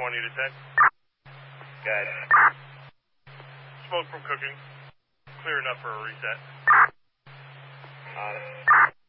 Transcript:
20 to 10. Good. Smoke from cooking. Clear enough for a reset. On it.